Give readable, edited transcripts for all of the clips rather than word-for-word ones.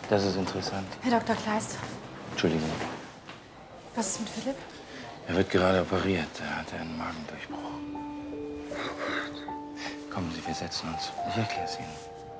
Das ist interessant. Herr Dr. Kleist. Entschuldigung. Was ist mit Philipp? Er wird gerade operiert. Er hatte einen Magendurchbruch. Kommen Sie, wir setzen uns. Ich erkläre es Ihnen.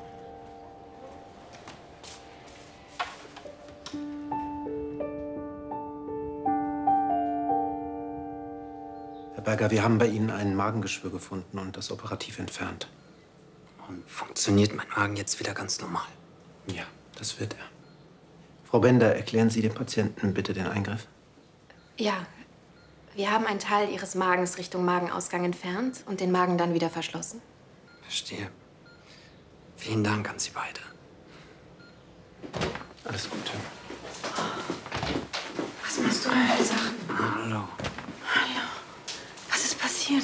Herr Berger, wir haben bei Ihnen ein Magengeschwür gefunden und das operativ entfernt. Und funktioniert mein Magen jetzt wieder ganz normal? Ja, das wird er. Frau Bender, erklären Sie dem Patienten bitte den Eingriff. Ja. Wir haben einen Teil Ihres Magens Richtung Magenausgang entfernt und den Magen dann wieder verschlossen. Verstehe. Vielen Dank an Sie beide. Alles Gute. Was machst du denn für Sachen? Hallo. Hallo. Was ist passiert?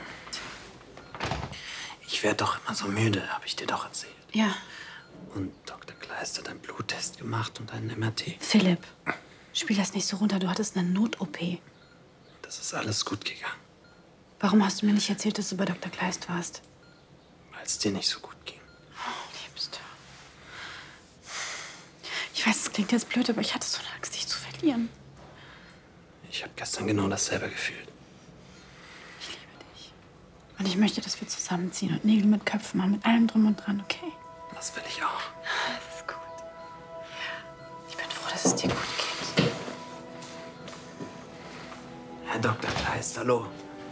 Ich werde doch immer so müde, habe ich dir doch erzählt. Ja. Und Dr. Kleist hat einen Bluttest gemacht und einen MRT. Philipp, spiel das nicht so runter. Du hattest eine Not-OP. Das ist alles gut gegangen, Warum hast du mir nicht erzählt, dass du bei Dr. Kleist warst? weil es dir nicht so gut ging. Oh, Liebster. Ich weiß, es klingt jetzt blöd, aber ich hatte so eine Angst, dich zu verlieren. Ich habe gestern genau dasselbe gefühlt. Ich liebe dich. Und ich möchte, dass wir zusammenziehen und Nägel mit Köpfen machen, mit allem drum und dran, okay? Das will ich auch. Das ist gut. Ja. Ich bin froh, dass es dir gut geht. Herr Dr. Kleist, hallo.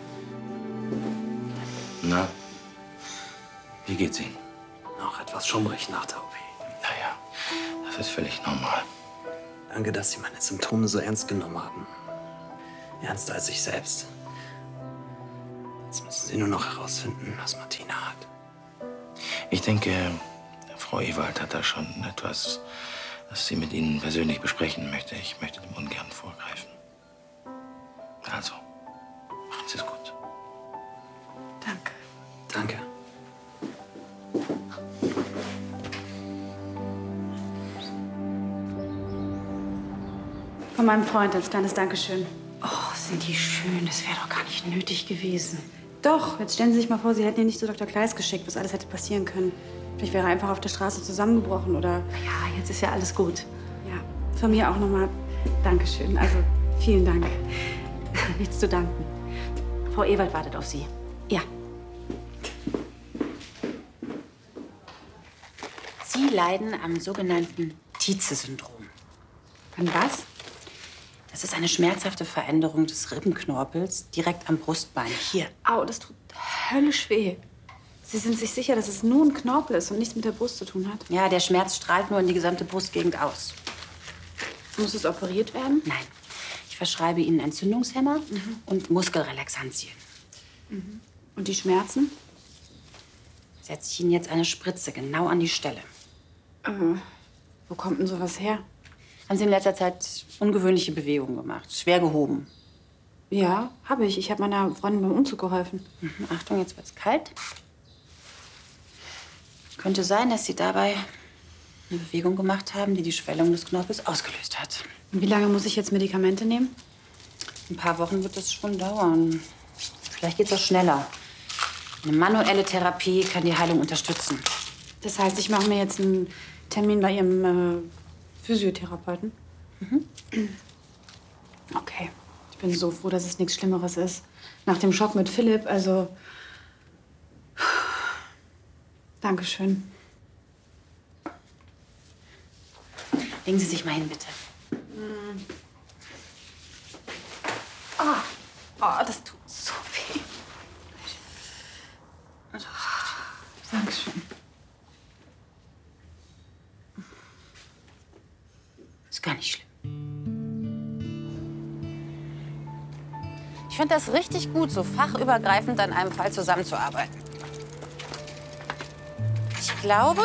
Na, wie geht's Ihnen? Noch etwas schummrig nach der OP. Naja, das ist völlig normal. Danke, dass Sie meine Symptome so ernst genommen haben. Ernster als ich selbst. Jetzt müssen Sie nur noch herausfinden, was Martina hat. Ich denke, Frau Ewald hat da schon etwas, das sie mit Ihnen persönlich besprechen möchte. Ich möchte dem ungern vorgreifen. Also, machen Sie es gut. Danke. Danke. Von meinem Freund als kleines Dankeschön. Oh, sind die schön. Das wäre doch gar nicht nötig gewesen. Doch, jetzt stellen Sie sich mal vor, Sie hätten ihn nicht zu Dr. Kleist geschickt, was alles hätte passieren können. Vielleicht wäre er einfach auf der Straße zusammengebrochen oder... Ja, jetzt ist ja alles gut. Ja, von mir auch nochmal Dankeschön. Also, vielen Dank. Nichts zu danken. Frau Ewald wartet auf Sie. Ja. Sie leiden am sogenannten Tietze-Syndrom. An was? Das ist eine schmerzhafte Veränderung des Rippenknorpels direkt am Brustbein. Hier. Au, das tut höllisch weh. Sie sind sich sicher, dass es nur ein Knorpel ist und nichts mit der Brust zu tun hat? Ja, der Schmerz strahlt nur in die gesamte Brustgegend aus. Muss es operiert werden? Nein. Ich verschreibe Ihnen Entzündungshemmer und Muskelrelaxantien. Und die Schmerzen? Setze ich Ihnen jetzt eine Spritze genau an die Stelle. Wo kommt denn sowas her? Haben Sie in letzter Zeit ungewöhnliche Bewegungen gemacht? Schwer gehoben? Ja, habe ich. Ich habe meiner Freundin beim Umzug geholfen. Achtung, jetzt wird's kalt. Könnte sein, dass Sie dabei eine Bewegung gemacht haben, die die Schwellung des Knorpels ausgelöst hat. Und wie lange muss ich jetzt Medikamente nehmen? Ein paar Wochen wird das schon dauern. Vielleicht geht's auch schneller. Eine manuelle Therapie kann die Heilung unterstützen. Das heißt, ich mache mir jetzt einen Termin bei Ihrem Physiotherapeuten? Okay. Ich bin so froh, dass es nichts Schlimmeres ist. Nach dem Schock mit Philipp, also... Dankeschön. Legen Sie sich mal hin, bitte. Oh, das tut so weh. Dankeschön. Ist gar nicht schlimm. Ich finde das richtig gut, so fachübergreifend an einem Fall zusammenzuarbeiten. Ich glaube,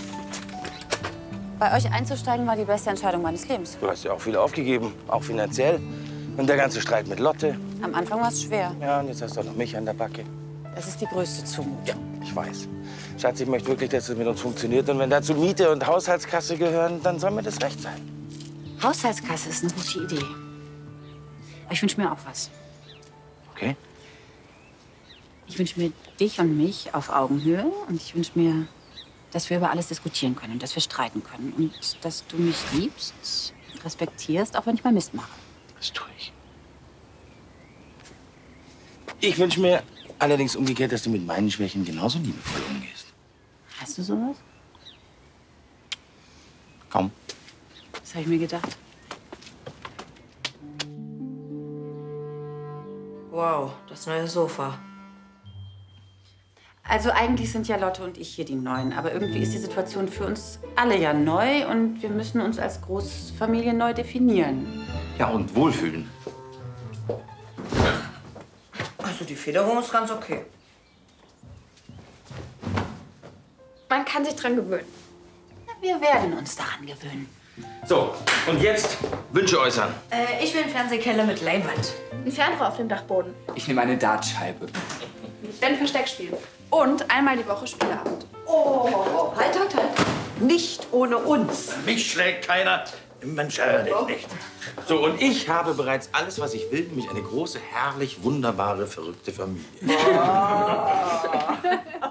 bei euch einzusteigen war die beste Entscheidung meines Lebens. Du hast ja auch viel aufgegeben, auch finanziell. Und der ganze Streit mit Lotte. Am Anfang war es schwer. Ja, und jetzt hast du auch noch mich an der Backe. Das ist die größte Zumutung. Ja, ich weiß. Schatz, ich möchte wirklich, dass es mit uns funktioniert. Und wenn dazu Miete und Haushaltskasse gehören, dann soll mir das recht sein. Haushaltskasse ist eine gute Idee. Aber ich wünsche mir auch was. Okay? Ich wünsche mir dich und mich auf Augenhöhe. Und ich wünsche mir dass wir über alles diskutieren können und dass wir streiten können. Und dass du mich liebst, respektierst, auch wenn ich mal Mist mache. Das tue ich. Ich wünsche mir allerdings umgekehrt, dass du mit meinen Schwächen genauso liebevoll umgehst. Hast du sowas? Komm. Das habe ich mir gedacht. Wow, das neue Sofa. Also eigentlich sind ja Lotte und ich hier die Neuen. Aber irgendwie ist die Situation für uns alle ja neu. Und wir müssen uns als Großfamilie neu definieren. Ja, und wohlfühlen. Also die Federung ist ganz okay. Man kann sich dran gewöhnen. Na, wir werden uns daran gewöhnen. So, und jetzt Wünsche äußern. Ich will einen Fernsehkeller mit Leinwand. Ein Fernrohr auf dem Dachboden. Ich nehme eine Dartscheibe. Dann Versteck spielen. Und einmal die Woche Spieleabend. Oh, halt. Nicht ohne uns. Mich schlägt keiner. Mensch, nicht. So, und ich habe bereits alles, was ich will, nämlich eine große, herrlich, wunderbare, verrückte Familie.